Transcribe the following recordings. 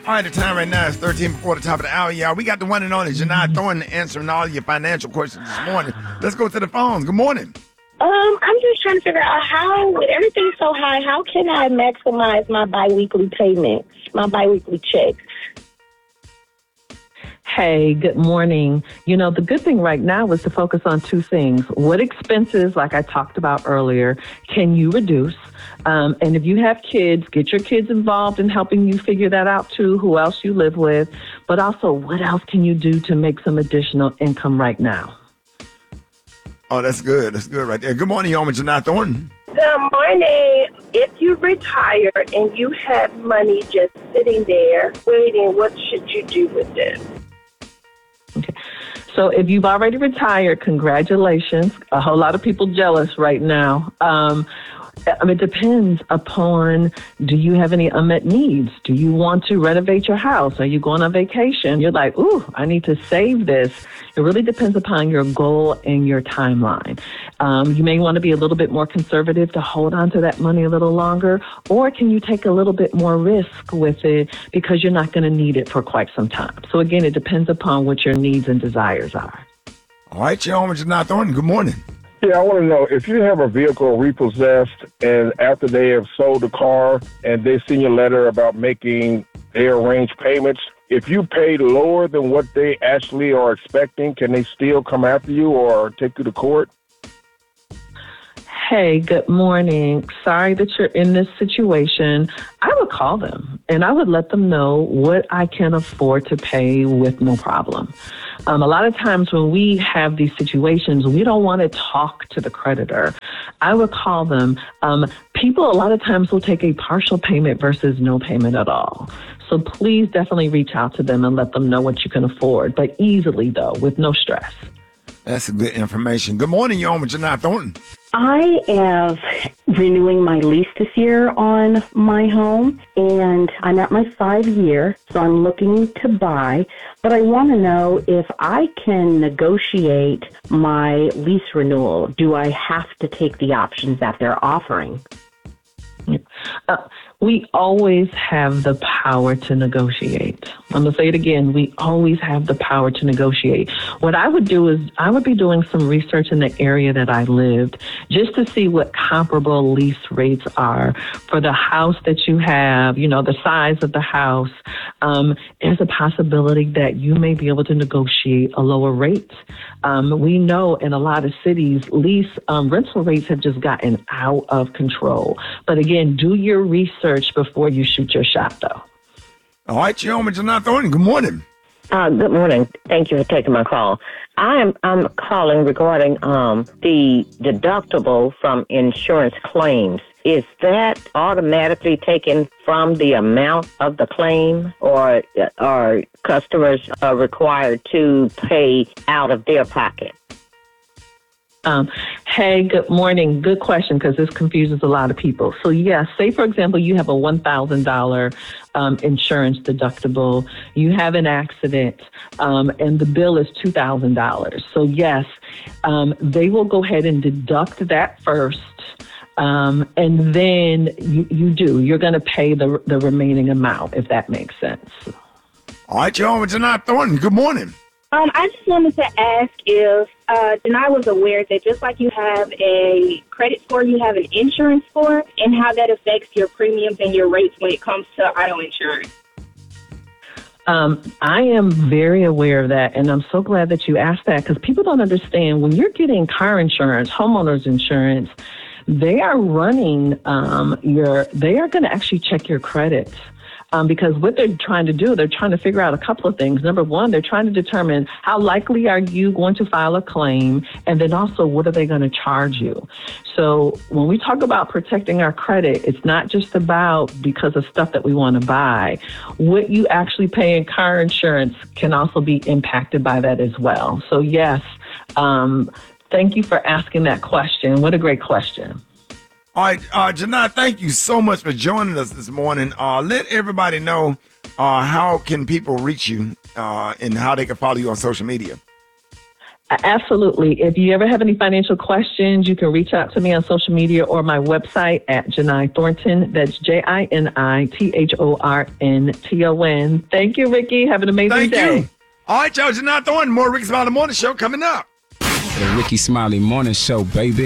All right, the time right now is 13 before the top of the hour, y'all. We got the one and only Janai Thornton answering all your financial questions this morning. Let's go to the phones. Good morning. I'm just trying to figure out how, with everything so high, how can I maximize my biweekly payments, my biweekly checks? Hey, good morning. You know, the good thing right now is to focus on two things. What expenses, like I talked about earlier, can you reduce? And if you have kids, get your kids involved in helping you figure that out too, who else you live with. But also, what else can you do to make some additional income right now? Oh, that's good. That's good right there. Good morning, y'all, with Janai Thornton. Good morning. If you retire and you have money just sitting there waiting, what should you do with it? Okay. So if you've already retired, congratulations. A whole lot of people jealous right now. It depends upon, do you have any unmet needs? Do you want to renovate your house? Are you going on vacation? You're like, ooh, I need to save this. It really depends upon your goal and your timeline. You may want to be a little bit more conservative to hold on to that money a little longer, or can you take a little bit more risk with it because you're not going to need it for quite some time? So again, it depends upon what your needs and desires are. All right, y'all, with Janai Thornton. Good morning. Yeah, I want to know, if you have a vehicle repossessed and after they have sold the car and they send you a letter about making their arranged payments, if you paid lower than what they actually are expecting, can they still come after you or take you to court? Hey, good morning. Sorry that you're in this situation. I would call them and I would let them know what I can afford to pay with no problem. A lot of times when we have these situations, we don't want to talk to the creditor. I would call them. People a lot of times will take a partial payment versus no payment at all. So please definitely reach out to them and let them know what you can afford, but easily though, with no stress. That's good information. Good morning, y'all, with Janai Thornton. I am renewing my lease this year on my home, and I'm at my 5-year, so I'm looking to buy. But I want to know if I can negotiate my lease renewal. Do I have to take the options that they're offering? We always have the power to negotiate. I'm going to say it again. We always have the power to negotiate. What I would do is I would be doing some research in the area that I lived just to see what comparable lease rates are for the house that you have, you know, the size of the house. There's a possibility that you may be able to negotiate a lower rate. We know in a lot of cities, lease rental rates have just gotten out of control. But again, do your research before you shoot your shot, though. All right, y'all, with Janai Thornton. Good morning. Good morning. Thank you for taking my call. I'm calling regarding the deductible from insurance claims. Is that automatically taken from the amount of the claim, or are customers required to pay out of their pocket? Hey, good morning. Good question, because this confuses a lot of people. So, yeah, say, for example, you have a $1,000 insurance deductible. You have an accident, and the bill is $2,000. So, yes, they will go ahead and deduct that first. And then you're going to pay the remaining amount, if that makes sense. All right, y'all, with Janai Thornton. Good morning. I just wanted to ask if Janai was aware that just like you have a credit score, you have an insurance score, and how that affects your premiums and your rates when it comes to auto insurance. I am very aware of that, and I'm so glad that you asked that, because people don't understand when you're getting car insurance, homeowners insurance, they are running they are going to actually check your credit. Because what they're trying to do, they're trying to figure out a couple of things. Number one, they're trying to determine how likely are you going to file a claim, and then also what are they going to charge you. So when we talk about protecting our credit, it's not just about because of stuff that we want to buy. What you actually pay in car insurance can also be impacted by that as well. So yes, thank you for asking that question. What a great question. All right, Janai, thank you so much for joining us this morning. Let everybody know how can people reach you and how they can follow you on social media. Absolutely. If you ever have any financial questions, you can reach out to me on social media or my website at Janai Thornton. That's JINITHORNTON. Thank you, Ricky. Have an amazing day. Thank you. All right, y'all, Janai Thornton. More Ricky Smiley Morning Show coming up. The Ricky Smiley Morning Show, baby.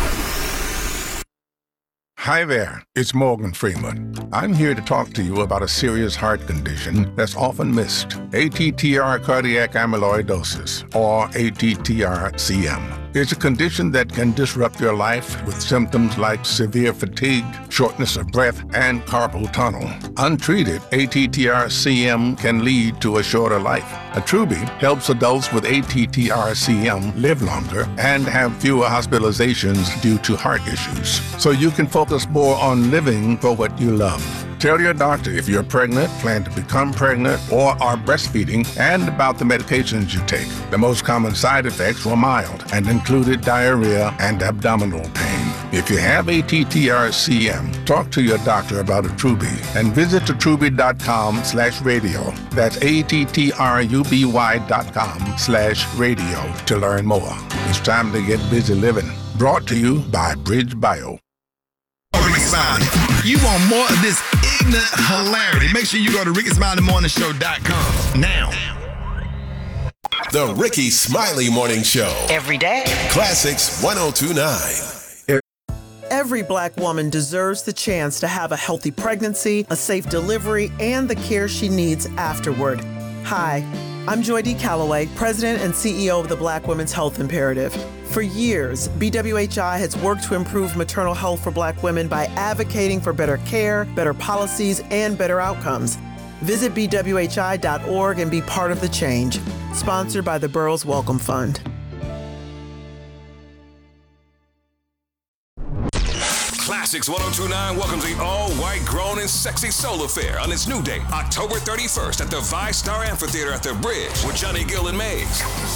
Hi there, it's Morgan Freeman. I'm here to talk to you about a serious heart condition that's often missed, ATTR cardiac amyloidosis, or ATTR-CM. It's a condition that can disrupt your life with symptoms like severe fatigue, shortness of breath, and carpal tunnel. Untreated, ATTR-CM can lead to a shorter life. Attruby helps adults with ATTR-CM live longer and have fewer hospitalizations due to heart issues, so you can focus more on living for what you love. Tell your doctor if you're pregnant, plan to become pregnant, or are breastfeeding, and about the medications you take. The most common side effects were mild and included diarrhea and abdominal pain. If you have ATTR-CM, talk to your doctor about Attruby and visit attruby.com/radio. That's ATTRUBY.com/radio to learn more. It's time to get busy living. Brought to you by Bridge Bio. You want more of this ignorant hilarity? Make sure you go to RickySmileyMorningShow.com now. The Ricky Smiley Morning Show. Every day. Classics 102.9. Every Black woman deserves the chance to have a healthy pregnancy, a safe delivery, and the care she needs afterward. Hi, I'm Joy D. Calloway, President and CEO of the Black Women's Health Imperative. For years, BWHI has worked to improve maternal health for Black women by advocating for better care, better policies, and better outcomes. Visit bwhi.org and be part of the change. Sponsored by the Burroughs Welcome Fund. Classics 102.9 welcomes the all-white, grown, and sexy soul affair on its new date, October 31st at the ViStar Amphitheater at the Bridge with Johnny Gill and Maze.